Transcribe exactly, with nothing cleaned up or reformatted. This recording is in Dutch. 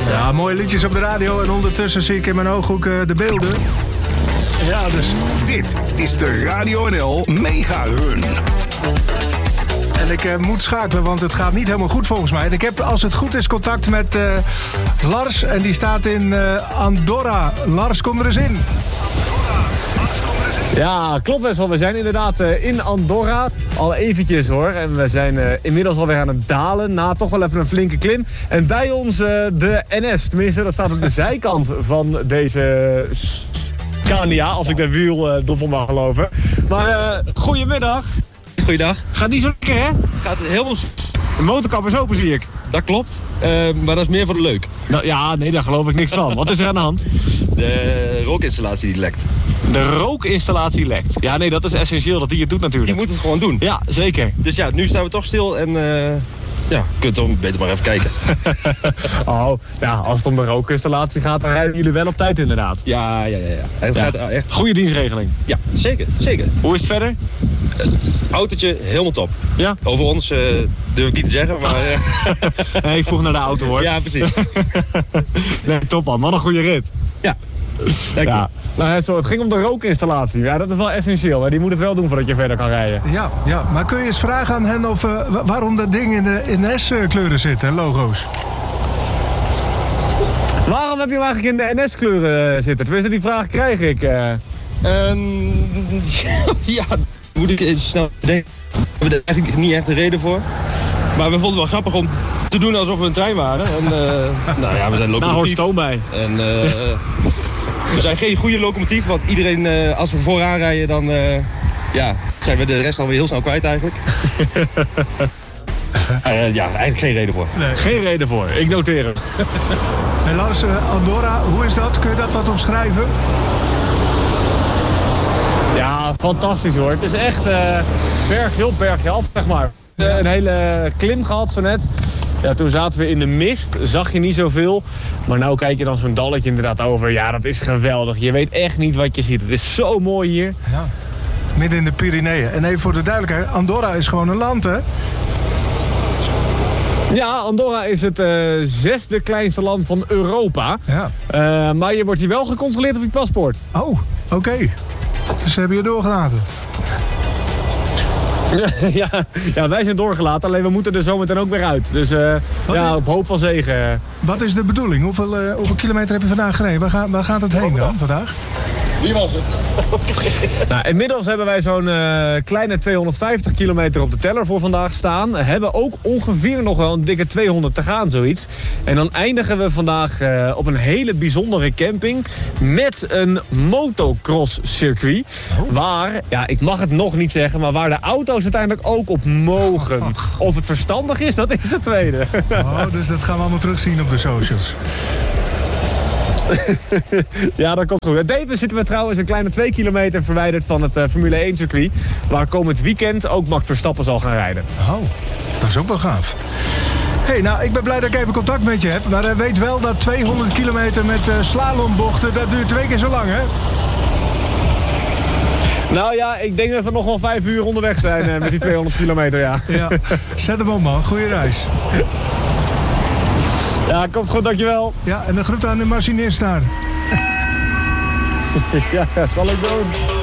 Ja, mooie liedjes op de radio en ondertussen zie ik in mijn ooghoek uh, de beelden. Ja, dus... Dit is de Radio N L Mega Run. En ik uh, moet schakelen, want het gaat niet helemaal goed volgens mij. En ik heb, als het goed is, contact met uh, Lars. En die staat in uh, Andorra. Lars, kom er eens in. Ja, klopt Wessel. We zijn inderdaad uh, in Andorra. Al eventjes hoor. En we zijn uh, inmiddels alweer aan het dalen. Na toch wel even een flinke klim. En bij ons uh, de N S. Tenminste, dat staat op de zijkant van deze Scania. Als ik de wiel uh, dop mag geloven. Maar uh, goedemiddag. Goeiedag. Gaat niet zo lekker, hè? Gaat helemaal... De motorkap is open, zie ik. Dat klopt, uh, maar dat is meer voor de leuk. Nou, ja, nee, daar geloof ik niks van. Wat is er aan de hand? De rookinstallatie die lekt. De rookinstallatie lekt. Ja, nee, dat is essentieel dat die het doet natuurlijk. Die moet het gewoon doen. Ja, zeker. Dus ja, nu staan we toch stil en... Uh, ja, kunt toch beter maar even kijken. Oh, ja, als het om de rookinstallatie gaat, dan rijden jullie wel op tijd inderdaad. Ja, ja, ja. ja. Het ja. gaat echt... Goede dienstregeling. Ja, zeker, zeker. Hoe is het verder? Uh, autootje, helemaal top. Ja? Over ons uh, durf ik niet te zeggen, maar... Uh... nee, ik vroeg naar de auto hoor. Ja, precies. Nee, top man. Wat een goede rit. Ja, dank je. Ja. Nou, zo, het ging om de rookinstallatie. Ja, dat is wel essentieel. Hè. Die moet het wel doen voordat je verder kan rijden. Ja, ja. Maar kun je eens vragen aan hen of, uh, waarom dat ding in de N S-kleuren zit, hè, logo's? Waarom heb je hem eigenlijk in de N S-kleuren zitten? Tenminste, die vraag krijg ik. Uh... Um, ja, moet ik even snel denken. We hebben er eigenlijk niet echt een reden voor. Maar we vonden het wel grappig om te doen alsof we een trein waren. En, uh, nou ja, we zijn locomotief. Nou, hoort stoom bij. En, uh, we zijn geen goede locomotief, want iedereen, uh, als we vooraan rijden, dan uh, ja, zijn we de rest alweer heel snel kwijt eigenlijk. uh, ja, eigenlijk geen reden voor. Nee. Geen reden voor, ik noteer het. En Lars, uh, Andorra, hoe is dat? Kun je dat wat omschrijven? Ja, fantastisch hoor. Het is echt uh, bergje op, bergje af, zeg maar. Uh, een hele klim gehad zo net. Ja, toen zaten we in de mist, zag je niet zoveel. Maar nou kijk je dan zo'n dalletje inderdaad over. Ja, dat is geweldig. Je weet echt niet wat je ziet. Het is zo mooi hier. Ja, midden in de Pyreneeën. En even voor de duidelijkheid, Andorra is gewoon een land, hè? Ja, Andorra is het uh, zesde kleinste land van Europa. Ja. Uh, maar je wordt hier wel gecontroleerd op je paspoort. Oh, oké. Okay. Dus hebben je doorgelaten. ja, ja, wij zijn doorgelaten, alleen we moeten er zometeen ook weer uit. Dus uh, ja, op hoop van zegen. Wat is de bedoeling? Hoeveel, uh, hoeveel kilometer heb je vandaag gereden? Waar, ga, waar gaat het heen dan vandaag? Wie was het? Nou, inmiddels hebben wij zo'n uh, kleine tweehonderdvijftig kilometer op de teller voor vandaag staan. Hebben ook ongeveer nog wel een dikke tweehonderd te gaan, zoiets. En dan eindigen we vandaag uh, op een hele bijzondere camping met een motocross circuit. Oh. Waar, ja, ik mag het nog niet zeggen, maar waar de auto's uiteindelijk ook op mogen. Oh. Of het verstandig is, dat is het tweede. Oh, dus dat gaan we allemaal terugzien op de socials. Ja, dat komt goed. Tevens zitten we trouwens een kleine twee kilometer verwijderd van het uh, Formule één circuit. Waar komend weekend ook Max Verstappen zal gaan rijden. Oh, dat is ook wel gaaf. Hé, hey, nou, ik ben blij dat ik even contact met je heb. Maar uh, weet wel dat tweehonderd kilometer met uh, slalombochten, dat duurt twee keer zo lang, hè? Nou ja, ik denk dat we nog wel vijf uur onderweg zijn uh, met die tweehonderd kilometer, ja. Ja, zet hem op, man. Goeie reis. Ja, komt goed, dankjewel. Ja, en de groet aan de machinist daar. Ja, zal ik doen.